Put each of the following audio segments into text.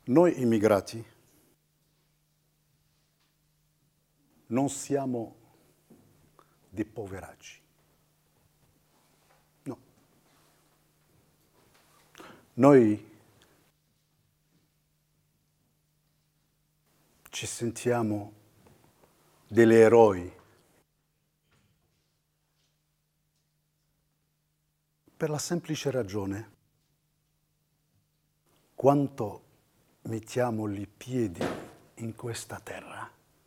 Noi immigrati non siamo dei poveracci. No. Noi ci sentiamo degli eroi per la semplice ragione quanto mettiamo i piedi in questa terra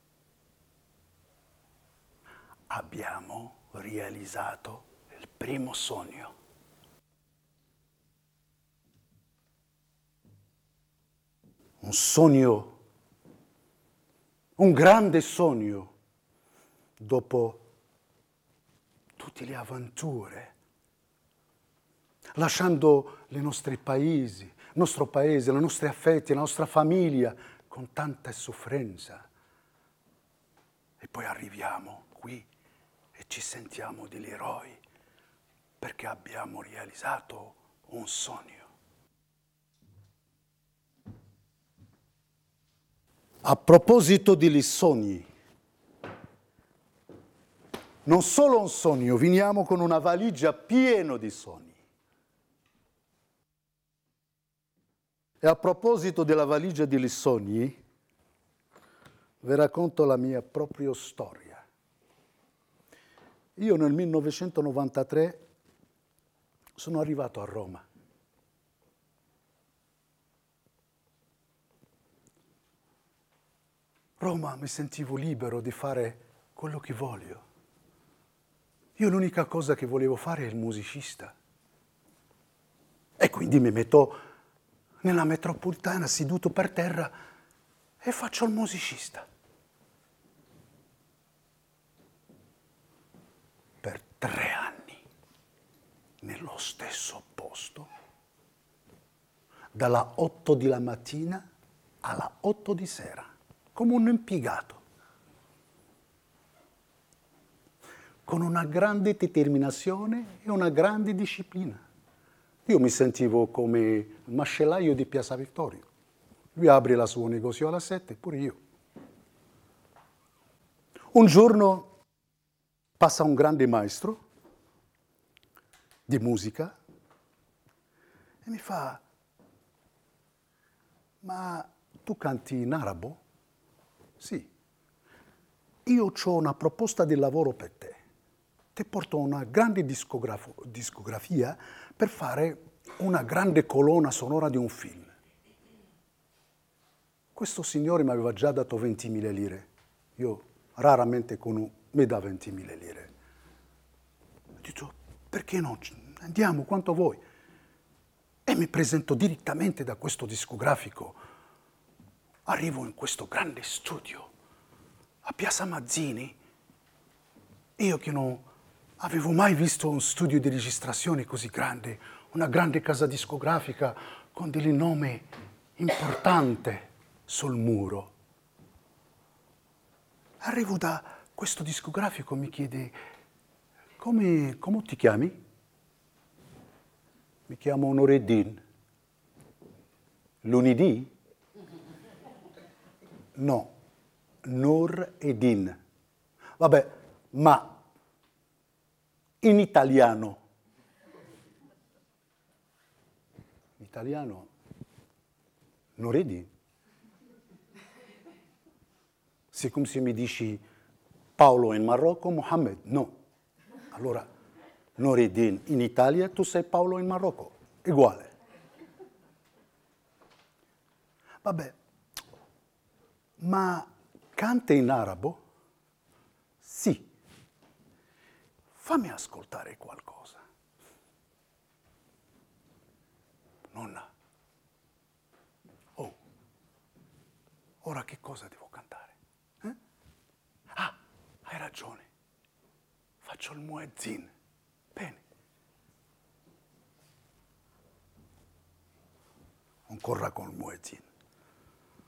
abbiamo realizzato il primo sogno. Un sogno, un grande sogno, dopo tutte le avventure, lasciando i nostri paesi, il nostro paese, i nostri affetti, la nostra famiglia, con tanta sofferenza. E poi arriviamo qui e ci sentiamo degli eroi, perché abbiamo realizzato un sogno. A proposito degli sogni, non solo un sogno, veniamo con una valigia piena di sogni. E a proposito della valigia degli sogni, vi racconto la mia propria storia. Io nel 1993 sono arrivato a Roma. Roma mi sentivo libero di fare quello che voglio. Io l'unica cosa che volevo fare è il musicista. E quindi mi metto nella metropolitana seduto per terra e faccio il musicista. Per 3 anni, nello stesso posto, dalla 8 di la mattina alla 8 di sera, come un impiegato, con una grande determinazione e una grande disciplina. Io mi sentivo come il macellaio di Piazza Vittorio. Lui apre il suo negozio alle 7, pure io. Un giorno passa un grande maestro di musica e mi fa: ma tu canti in arabo? Sì. Io ho una proposta di lavoro per te. Ti porto una grande discografia per fare una grande colonna sonora di un film. Questo signore mi aveva già dato 20.000 lire. Io raramente mi dà 20.000 lire. Ho detto, perché no? Andiamo, quanto vuoi. E mi presento direttamente da questo discografico. Arrivo in questo grande studio, a Piazza Mazzini. Io che non avevo mai visto un studio di registrazione così grande, una grande casa discografica con dei nomi importanti sul muro. Arrivo da questo discografico, mi chiede: come ti chiami? Mi chiamo Nureddin. Lunedì? No, Nureddin. Vabbè, ma in italiano. In italiano? Nureddin. C'est come se mi dici Paolo in Marocco, Mohammed. No. Allora, Nureddin in Italia, tu sei Paolo in Marocco. Uguale. Vabbè, ma canta in arabo? Sì. Fammi ascoltare qualcosa. Nonna. Oh, ora che cosa devo cantare? Ah, hai ragione. Faccio il muezzin. Bene. Ancora con il muezzin.